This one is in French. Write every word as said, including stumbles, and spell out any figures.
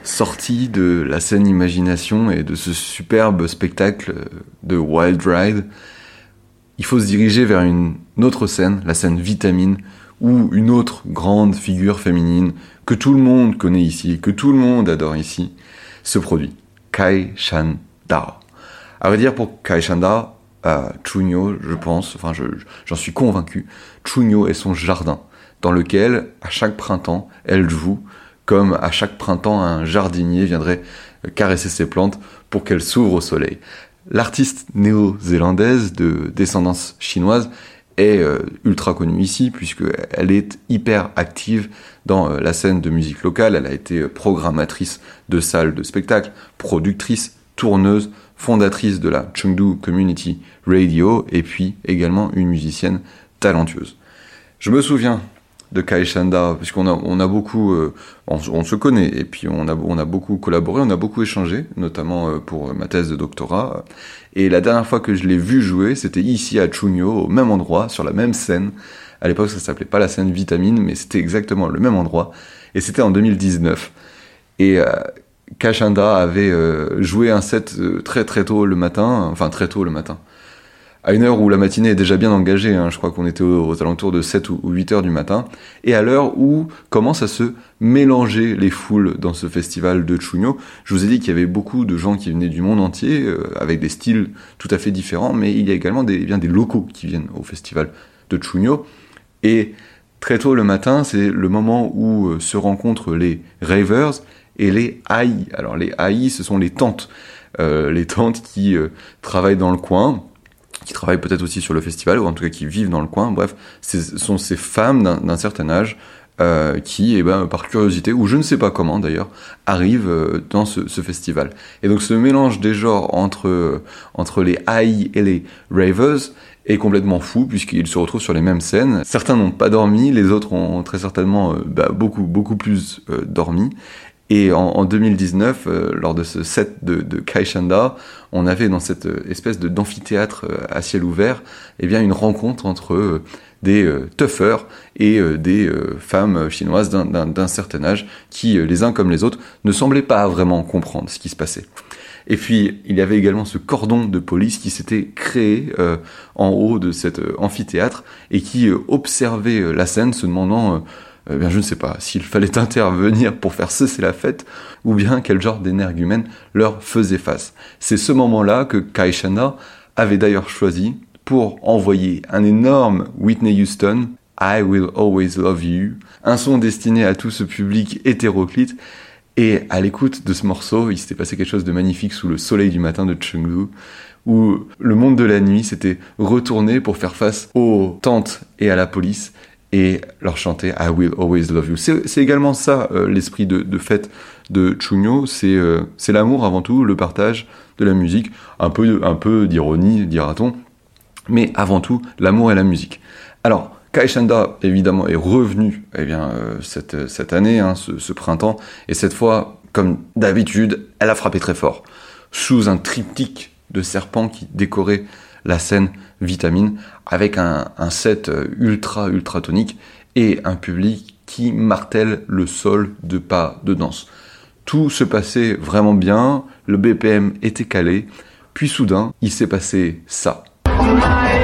sorti de la scène imagination et de ce superbe spectacle de Wild Ride, il faut se diriger vers une autre scène, la scène Vitamine, où une autre grande figure féminine que tout le monde connaît ici, que tout le monde adore ici, se produit. Kai Shan Da. À vrai dire, pour Kai Shan Da, euh, Chunyo, je pense, enfin je, j'en suis convaincu, Chunyo est son jardin, dans lequel, à chaque printemps, elle joue, comme à chaque printemps, un jardinier viendrait caresser ses plantes pour qu'elles s'ouvrent au soleil. L'artiste néo-zélandaise de descendance chinoise est euh, ultra connue ici, puisqu'elle est hyper active dans euh, la scène de musique locale. Elle a été programmatrice de salles de spectacle, productrice, tourneuse, fondatrice de la Chengdu Community Radio, et puis également une musicienne talentueuse. Je me souviens de Kai Shan Da, puisqu'on a, on a beaucoup, euh, on, on se connaît, et puis on a, on a beaucoup collaboré, on a beaucoup échangé, notamment euh, pour ma thèse de doctorat. Et la dernière fois que je l'ai vu jouer, c'était ici à Chunyo, au même endroit, sur la même scène. À l'époque, ça s'appelait pas la scène Vitamine, mais c'était exactement le même endroit. Et c'était en deux mille dix-neuf. Et euh, Kai Shan Da avait euh, joué un set euh, très très tôt le matin, enfin très tôt le matin. À une heure où la matinée est déjà bien engagée, hein, je crois qu'on était aux, aux alentours de sept ou huit heures du matin, et à l'heure où commencent à se mélanger les foules dans ce festival de Chunyo. Je vous ai dit qu'il y avait beaucoup de gens qui venaient du monde entier, euh, avec des styles tout à fait différents, mais il y a également des, eh bien, des locaux qui viennent au festival de Chunyo, et très tôt le matin, c'est le moment où euh, se rencontrent les ravers et les ai. Alors les ai, ce sont les tantes, euh, les tantes qui euh, travaillent dans le coin, qui travaillent peut-être aussi sur le festival, ou en tout cas qui vivent dans le coin. Bref, ce sont ces femmes d'un, d'un certain âge euh, qui, eh ben, par curiosité, ou je ne sais pas comment d'ailleurs, arrivent euh, dans ce, ce festival. Et donc ce mélange des genres entre, euh, entre les ai et les ravers est complètement fou, puisqu'ils se retrouvent sur les mêmes scènes. Certains n'ont pas dormi, les autres ont très certainement euh, bah, beaucoup, beaucoup plus euh, dormi. Et en, en deux mille dix-neuf, euh, lors de ce set de, de Kai Shan Da, on avait dans cette espèce de, d'amphithéâtre euh, à ciel ouvert, eh bien une rencontre entre euh, des euh, toughers et euh, des euh, femmes chinoises d'un, d'un, d'un certain âge qui, euh, les uns comme les autres, ne semblaient pas vraiment comprendre ce qui se passait. Et puis, il y avait également ce cordon de police qui s'était créé euh, en haut de cet euh, amphithéâtre et qui euh, observait euh, la scène, se demandant... Euh, Eh bien, je ne sais pas s'il fallait intervenir pour faire cesser la fête ou bien quel genre d'énergumène leur faisait face. C'est ce moment-là que Kai Shan Da avait d'ailleurs choisi pour envoyer un énorme Whitney Houston, I Will Always Love You, un son destiné à tout ce public hétéroclite. Et à l'écoute de ce morceau, il s'était passé quelque chose de magnifique sous le soleil du matin de Chengdu, où le monde de la nuit s'était retourné pour faire face aux tantes et à la police, et leur chanter I Will Always Love You. C'est, c'est également ça, euh, l'esprit de, de fête de Chunyo, c'est, euh, c'est l'amour avant tout, le partage de la musique, un peu, un peu d'ironie, dira-t-on, mais avant tout, l'amour et la musique. Alors, Kai Shan Da, évidemment, est revenu eh bien, euh, cette, cette année, hein, ce, ce printemps, et cette fois, comme d'habitude, elle a frappé très fort, sous un triptyque de serpents qui décorait la scène Vitamine, avec un, un set ultra ultra tonique et un public qui martèle le sol de pas de danse. Tout se passait vraiment bien, le B P M était calé, puis soudain, il s'est passé ça.